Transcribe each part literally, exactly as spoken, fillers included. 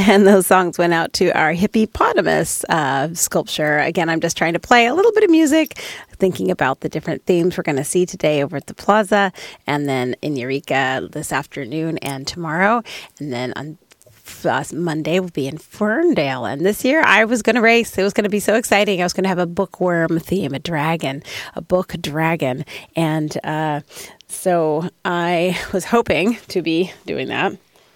And those songs went out to our hippopotamus uh, sculpture. Again, I'm just trying to play a little bit of music, thinking about the different themes we're going to see today over at the plaza, and then in Eureka this afternoon and tomorrow. And then on Uh, Monday will be in Ferndale. And this year I was going to race. It was going to be so exciting. I was going to have a bookworm theme, a dragon, a book dragon. And uh, so I was hoping to be doing that.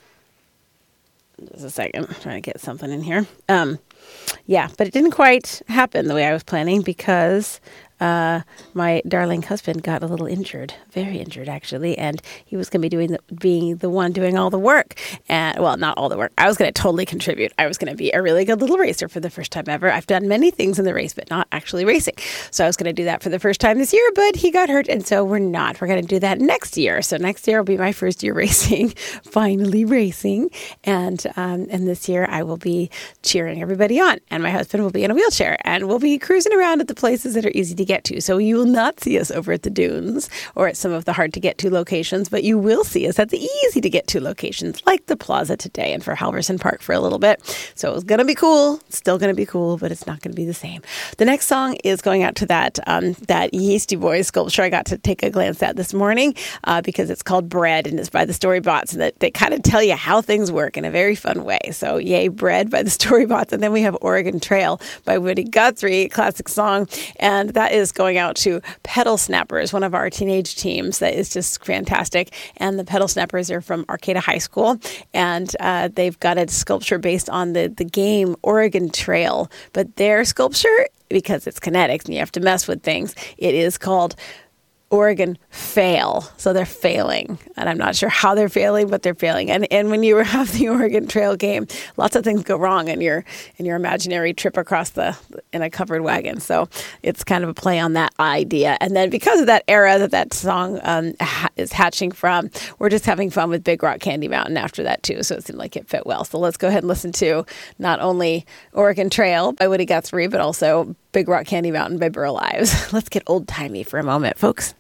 Just a second. I'm trying to get something in here. Um, yeah, but it didn't quite happen the way I was planning because Uh, my darling husband got a little injured, very injured actually, and he was going to be doing the, being the one doing all the work. And well, not all the work. I was going to totally contribute. I was going to be a really good little racer for the first time ever. I've done many things in the race, but not actually racing. So I was going to do that for the first time this year, but he got hurt, and so we're not. We're going to do that next year. So next year will be my first year racing, finally racing, and um, and this year I will be cheering everybody on, and my husband will be in a wheelchair, and we'll be cruising around at the places that are easy to get to. So you will not see us over at the dunes or at some of the hard to get to locations, but you will see us at the easy to get to locations like the plaza today and for Halverson Park for a little bit. So it's going to be cool. Still going to be cool, but it's not going to be the same. The next song is going out to that um, that Yeasty Boys sculpture I got to take a glance at this morning uh, because it's called Bread and it's by the Storybots, and that they kind of tell you how things work in a very fun way. So yay, Bread by the Storybots. And then we have Oregon Trail by Woody Guthrie, classic song. And that is going out to Pedal Snappers, one of our teenage teams that is just fantastic. And the Pedal Snappers are from Arcata High School, and uh, they've got a sculpture based on the, the game Oregon Trail. But their sculpture, because it's kinetics and you have to mess with things, it is called Oregon Fail. So they're failing. And I'm not sure how they're failing, but they're failing. And and when you have the Oregon Trail game, lots of things go wrong in your in your imaginary trip across the in a covered wagon. So it's kind of a play on that idea. And then because of that era that that song um, ha- is hatching from, we're just having fun with Big Rock Candy Mountain after that too. So it seemed like it fit well. So let's go ahead and listen to not only Oregon Trail by Woody Guthrie, but also Big Rock Candy Mountain by Burl Ives. Let's get old-timey for a moment, folks.